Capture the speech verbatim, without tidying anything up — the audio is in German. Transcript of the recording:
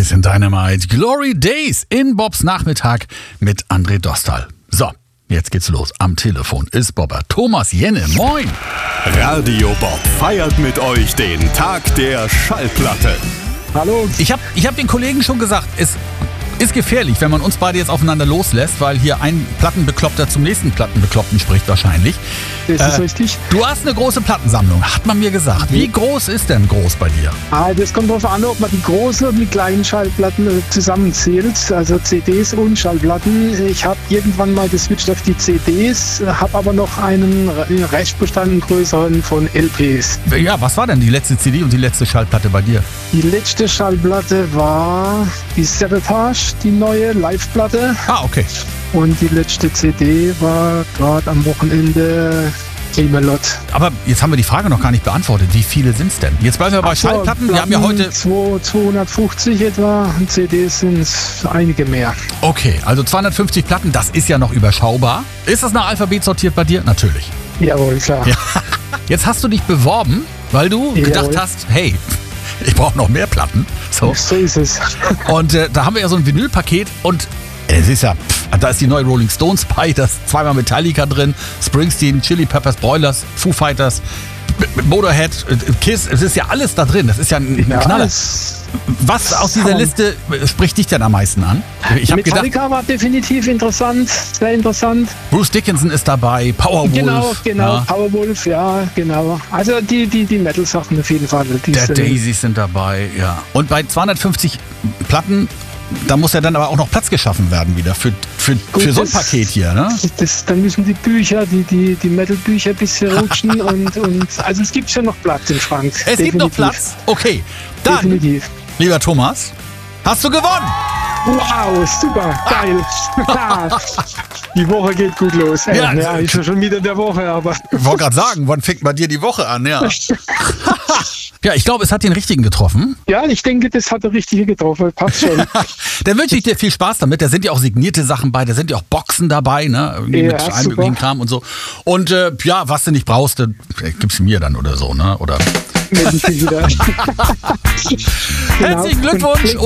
Kiss and Dynamite. Glory Days in Bobs Nachmittag mit André Dostal. So, jetzt geht's los. Am Telefon ist Bobber Thomas Jenne. Moin. Radio Bob feiert mit euch den Tag der Schallplatte. Hallo. Ich habe ich hab den Kollegen schon gesagt, es ist gefährlich, wenn man uns beide jetzt aufeinander loslässt, weil hier ein Plattenbekloppter zum nächsten Plattenbekloppten spricht wahrscheinlich. Das ist äh, richtig. Du hast eine große Plattensammlung, hat man mir gesagt. Wie groß ist denn groß bei dir? Ah, das kommt darauf an, ob man die großen und die kleinen Schallplatten zusammenzählt, also C Ds und Schallplatten. Ich habe irgendwann mal geswitcht auf die C Ds, habe aber noch einen Restbestand, einen größeren von L Ps. Ja, was war denn die letzte C D und die letzte Schallplatte bei dir? Die letzte Schallplatte war die Sabotage, die neue Live-Platte. Ah, okay. Und die letzte C D war gerade am Wochenende Camelot. Aber jetzt haben wir die Frage noch gar nicht beantwortet. Wie viele sind es denn? Jetzt bleiben wir bei so, Schallplatten. Wir haben ja heute zweihundertfünfzig etwa. Und C Ds sind es einige mehr. Okay, also zweihundertfünfzig Platten, das ist ja noch überschaubar. Ist das nach Alphabet sortiert bei dir? Natürlich. Jawohl, klar. Ja. Jetzt hast du dich beworben, weil du Jawohl. gedacht hast, hey, ich brauche noch mehr Platten. So, so ist es. Und äh, da haben wir ja so ein Vinylpaket und es ist ja, pff, da ist die neue Rolling Stones bei, da ist zweimal Metallica drin, Springsteen, Chili Peppers, Broilers, Foo Fighters, Motorhead, Kiss, es ist ja alles da drin, das ist ja ein Ja, Knaller. es- Was aus dieser Liste spricht dich denn am meisten an? Ich habe gedacht, Metallica war definitiv interessant, sehr interessant. Bruce Dickinson ist dabei, Powerwolf. Genau, genau, ja, Powerwolf, ja, genau. Also die, die, die Metal-Sachen auf jeden Fall. Die der sind- Daisies sind dabei, ja. Und bei zweihundertfünfzig Platten, da muss ja dann aber auch noch Platz geschaffen werden wieder für, für, Gut, für so ein das- Paket hier, ne? Das, dann müssen die Bücher, die, die, die Metal-Bücher ein bisschen rutschen und, und also es gibt schon noch Platz im Schrank. Es gibt noch Platz. Okay, dann, Definitiv. lieber Thomas, hast du gewonnen. Wow, super, geil. Die Woche geht gut los. Ey. Ja, Ja, ich bin schon wieder in der Woche, aber Ich wollte gerade sagen, wann fängt bei dir die Woche an? Ja, ja, ich glaube, es hat den richtigen getroffen. ja, ich denke, das hat der Richtige getroffen. Passt schon. Dann wünsche ich dir viel Spaß damit. Da sind ja auch signierte Sachen bei, da sind ja auch Boxen dabei, ne? Irgendwie Ja, mit allem super. möglichen Kram und so. Und äh, ja, was du nicht brauchst, dann gib's mir dann oder so, ne? Oder Melden Sie wieder. Genau. herzlichen Glückwunsch.